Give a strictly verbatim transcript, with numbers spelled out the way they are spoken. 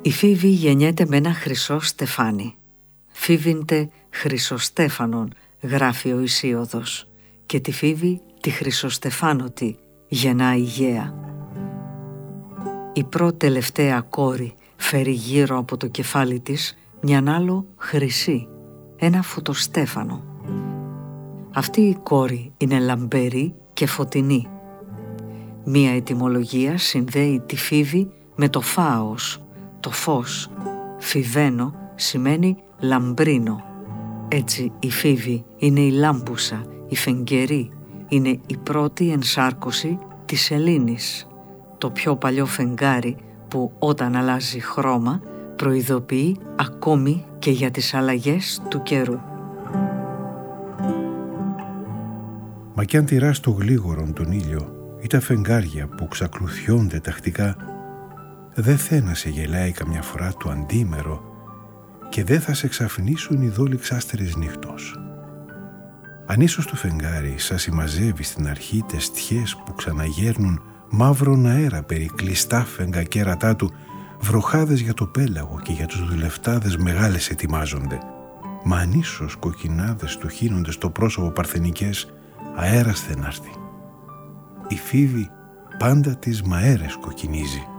Η Φίβη γεννιέται με ένα χρυσό στεφάνι. Φίβηντε Χρυσοστέφανον, γράφει ο Ησίωδος, και τη Φίβη τη Χρυσοστεφάνωτη γεννά η Γαία. Η προτελευταία κόρη φέρει γύρω από το κεφάλι της μιαν άλλο χρυσή, ένα φωτοστέφανο. Αυτή η κόρη είναι λαμπερή και φωτεινή. Μία ετυμολογία συνδέει τη Φίβη με το φάος, το φως. Φιβαίνω σημαίνει λαμπρίνο. Έτσι η Φίβη είναι η λάμπουσα, η φεγγερή, είναι η πρώτη ενσάρκωση της σελήνης. Το πιο παλιό φεγγάρι που όταν αλλάζει χρώμα προειδοποιεί ακόμη και για τις αλλαγές του καιρού. Μα κι αν τυράς το γλίγορον τον ήλιο ή τα φεγγάρια που ξακλουθιώνται τακτικά, δεν θε να σε γελάει καμιά φορά το αντίμερο και δεν θα σε ξαφνίσουν οι δόλοι ξάστερες νύχτος. Αν ίσως το φεγγάρι σας συμμαζεύει στην αρχή τες τιές που ξαναγέρνουν μαύρον αέρα περί κλειστά φεγγα κέρατά του, βροχάδες για το πέλαγο και για τους δουλευτάδες μεγάλες ετοιμάζονται. Μα αν ίσως κοκκινάδες του χύνονται στο πρόσωπο παρθενικές, αέρας δεν άρθει. Η Φίβη πάντα τις μαέρες κοκκινίζει.